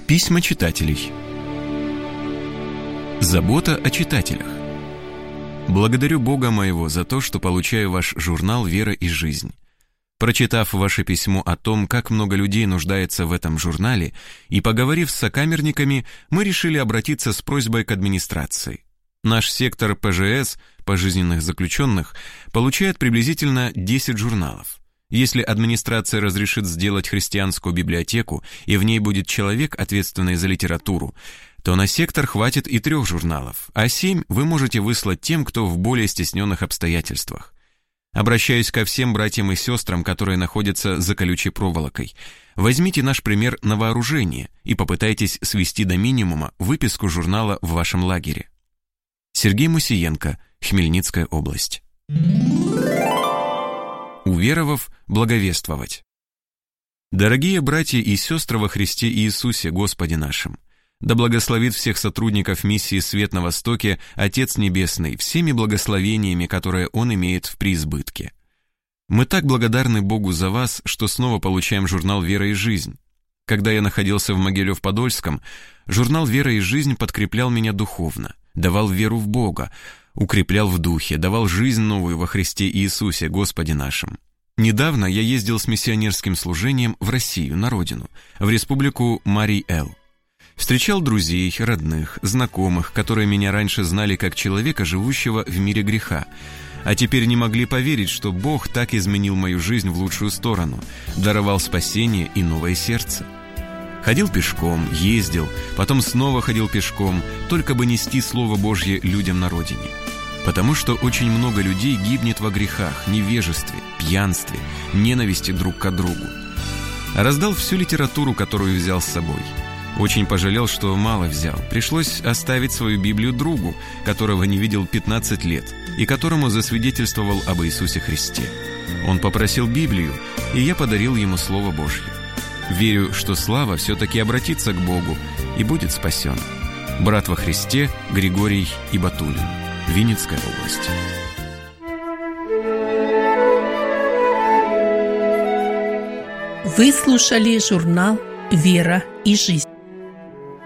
Письма читателей. Забота о читателях. Благодарю Бога моего за то, что получаю ваш журнал «Вера и жизнь». Прочитав ваше письмо о том, как много людей нуждается в этом журнале, и поговорив с сокамерниками, мы решили обратиться с просьбой к администрации. Наш сектор ПЖС, пожизненных заключенных, получает приблизительно 10 журналов. Если администрация разрешит сделать христианскую библиотеку, и в ней будет человек, ответственный за литературу, то на сектор хватит и 3 журналов, а 7 вы можете выслать тем, кто в более стесненных обстоятельствах. Обращаюсь ко всем братьям и сестрам, которые находятся за колючей проволокой. Возьмите наш пример на вооружение и попытайтесь свести до минимума выписку журнала в вашем лагере. Сергей Мусиенко, Хмельницкая область. Уверовав, благовествовать. Дорогие братья и сестры во Христе Иисусе, Господе нашим, да благословит всех сотрудников миссии «Свет на Востоке» Отец Небесный всеми благословениями, которые Он имеет в преизбытке. Мы так благодарны Богу за вас, что снова получаем журнал «Вера и жизнь». Когда я находился в Могилев-Подольском, журнал «Вера и жизнь» подкреплял меня духовно, давал веру в Бога, укреплял в духе, давал жизнь новую во Христе Иисусе, Господе нашим. Недавно я ездил с миссионерским служением в Россию, на родину, в республику Марий-Эл. Встречал друзей, родных, знакомых, которые меня раньше знали как человека, живущего в мире греха, а теперь не могли поверить, что Бог так изменил мою жизнь в лучшую сторону, даровал спасение и новое сердце. Ходил пешком, ездил, потом снова ходил пешком, только бы нести Слово Божье людям на родине. Потому что очень много людей гибнет во грехах, невежестве, пьянстве, ненависти друг к другу. Раздал всю литературу, которую взял с собой. Очень пожалел, что мало взял. Пришлось оставить свою Библию другу, которого не видел 15 лет, и которому засвидетельствовал об Иисусе Христе. Он попросил Библию, и я подарил ему Слово Божье. Верю, что Слава все-таки обратится к Богу и будет спасен. Брат во Христе Григорий Ибатуллин, Винницкая область. Вы слушали журнал «Вера и жизнь».